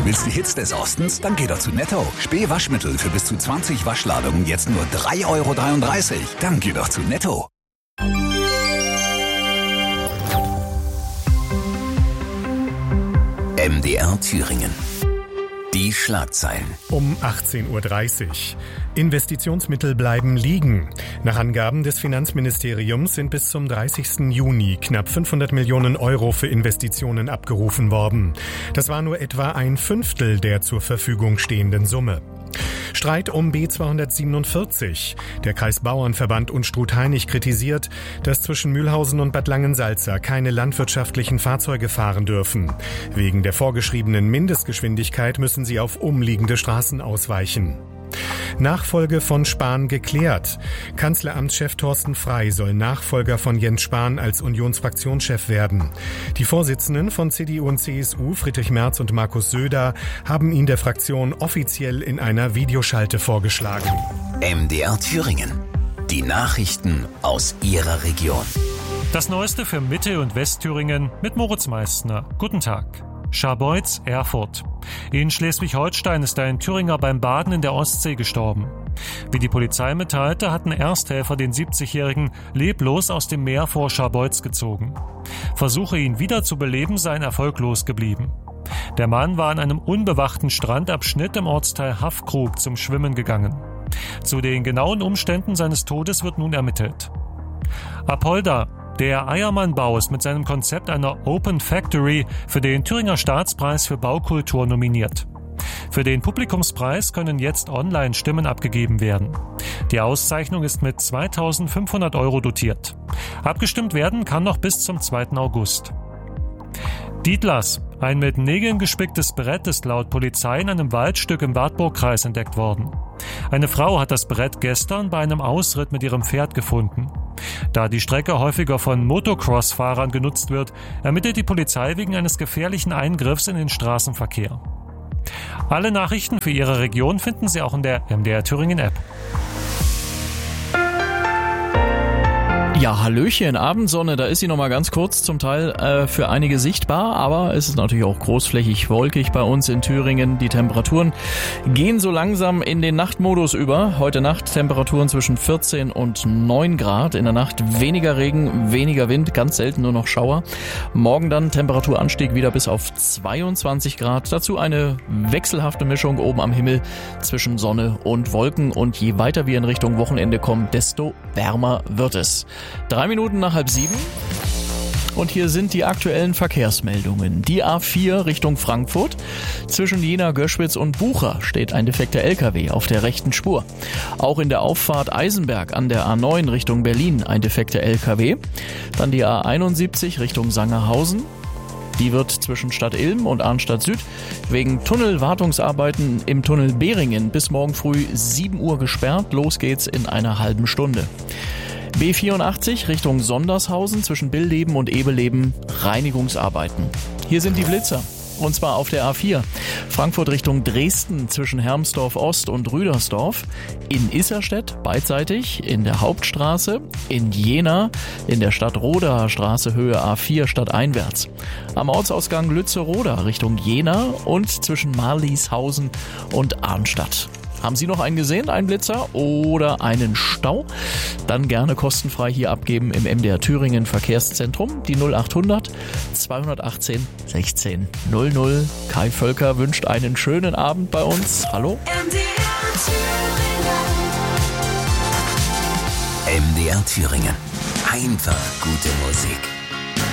Willst die Hits des Ostens? Dann geh doch zu Netto. Spee Waschmittel für bis zu 20 Waschladungen jetzt nur 3,33 €. Dann geh doch zu Netto. MDR Thüringen. Die Schlagzeilen. Um 18:30 Uhr. Investitionsmittel bleiben liegen. Nach Angaben des Finanzministeriums sind bis zum 30. Juni knapp 500 Millionen € für Investitionen abgerufen worden. Das war nur etwa ein Fünftel der zur Verfügung stehenden Summe. Streit um B247. Der Kreisbauernverband Unstrut-Hainich kritisiert, dass zwischen Mühlhausen und Bad Langensalza keine landwirtschaftlichen Fahrzeuge fahren dürfen. Wegen der vorgeschriebenen Mindestgeschwindigkeit müssen sie auf umliegende Straßen ausweichen. Nachfolge von Spahn geklärt. Kanzleramtschef Thorsten Frey soll Nachfolger von Jens Spahn als Unionsfraktionschef werden. Die Vorsitzenden von CDU und CSU, Friedrich Merz und Markus Söder, haben ihn der Fraktion offiziell in einer Videoschalte vorgeschlagen. MDR Thüringen. Die Nachrichten aus Ihrer Region. Das Neueste für Mitte- und Westthüringen mit Moritz Meissner. Guten Tag. Scharbeutz, Erfurt. In Schleswig-Holstein ist ein Thüringer beim Baden in der Ostsee gestorben. Wie die Polizei mitteilte, hatten Ersthelfer den 70-Jährigen leblos aus dem Meer vor Scharbeutz gezogen. Versuche, ihn wieder zu beleben, seien erfolglos geblieben. Der Mann war an einem unbewachten Strandabschnitt im Ortsteil Haffkrug zum Schwimmen gegangen. Zu den genauen Umständen seines Todes wird nun ermittelt. Apolda. Der Eiermann-Bau ist mit seinem Konzept einer Open Factory für den Thüringer Staatspreis für Baukultur nominiert. Für den Publikumspreis können jetzt online Stimmen abgegeben werden. Die Auszeichnung ist mit 2.500 € dotiert. Abgestimmt werden kann noch bis zum 2. August. Dietlas. Ein mit Nägeln gespicktes Brett ist laut Polizei in einem Waldstück im Wartburgkreis entdeckt worden. Eine Frau hat das Brett gestern bei einem Ausritt mit ihrem Pferd gefunden. Da die Strecke häufiger von Motocross-Fahrern genutzt wird, ermittelt die Polizei wegen eines gefährlichen Eingriffs in den Straßenverkehr. Alle Nachrichten für Ihre Region finden Sie auch in der MDR Thüringen App. Ja, Hallöchen, Abendsonne, da ist sie nochmal ganz kurz zum Teil für einige sichtbar, aber es ist natürlich auch großflächig wolkig bei uns in Thüringen. Die Temperaturen gehen so langsam in den Nachtmodus über. Heute Nacht Temperaturen zwischen 14 und 9 Grad. In der Nacht weniger Regen, weniger Wind, ganz selten nur noch Schauer. Morgen dann Temperaturanstieg wieder bis auf 22 Grad. Dazu eine wechselhafte Mischung oben am Himmel zwischen Sonne und Wolken. Und je weiter wir in Richtung Wochenende kommen, desto wärmer wird es. 3 Minuten nach 6:30 und hier sind die aktuellen Verkehrsmeldungen. Die A4 Richtung Frankfurt. Zwischen Jena, Göschwitz und Bucha steht ein defekter LKW auf der rechten Spur. Auch in der Auffahrt Eisenberg an der A9 Richtung Berlin ein defekter LKW. Dann die A71 Richtung Sangerhausen. Die wird zwischen Stadt Ilm und Arnstadt Süd wegen Tunnelwartungsarbeiten im Tunnel Behringen bis morgen früh 7 Uhr gesperrt. Los geht's in einer halben Stunde. B84 Richtung Sondershausen zwischen Billeben und Ebeleben Reinigungsarbeiten. Hier sind die Blitzer. Und zwar auf der A4. Frankfurt Richtung Dresden zwischen Hermsdorf Ost und Rüdersdorf. In Isserstedt beidseitig in der Hauptstraße. In Jena in der Stadt-Roda Straße Höhe A4 stadteinwärts. Am Ortsausgang Lützeroda Richtung Jena und zwischen Marlieshausen und Arnstadt. Haben Sie noch einen gesehen, einen Blitzer oder einen Stau? Dann gerne kostenfrei hier abgeben im MDR Thüringen Verkehrszentrum. Die 0800 218 16 00. Kai Völker wünscht einen schönen Abend bei uns. Hallo? MDR Thüringen. Einfach gute Musik.